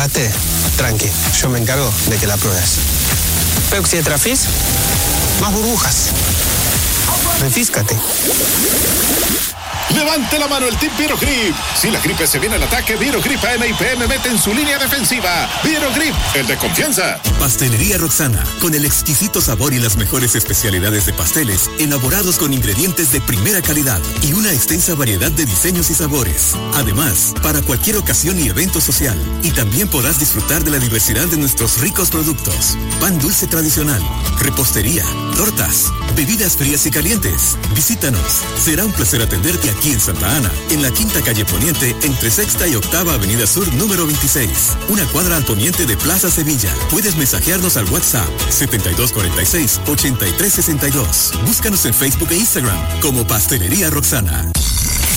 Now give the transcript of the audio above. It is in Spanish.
aguacate, tranqui, yo me encargo de que la pruebes. Pero si te trafís, más burbujas. Refíscate. Levante la mano el Team Virogrip. Si la gripe se viene al ataque, Virogrip AM y PM mete en su línea defensiva. Virogrip, el de confianza. Pastelería Roxana, con el exquisito sabor y las mejores especialidades de pasteles, elaborados con ingredientes de primera calidad y una extensa variedad de diseños y sabores. Además, para cualquier ocasión y evento social. Y también podrás disfrutar de la diversidad de nuestros ricos productos. Pan dulce tradicional, repostería, tortas, bebidas frías y calientes. Visítanos. Será un placer atenderte aquí en Santa Ana, en la Quinta Calle Poniente, entre Sexta y Octava Avenida Sur, número 26. Una cuadra al poniente de Plaza Sevilla. Puedes mensajearnos al WhatsApp 7246-8362. Búscanos en Facebook e Instagram como Pastelería Roxana.